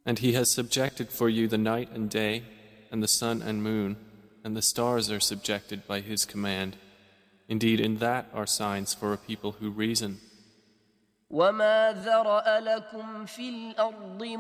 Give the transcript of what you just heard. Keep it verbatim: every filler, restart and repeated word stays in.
And He has subjected for you the night and day, and the sun and moon, and the stars are subjected by His command. Indeed, in that are signs for a people who reason. وما ذرأ لكم في الأرض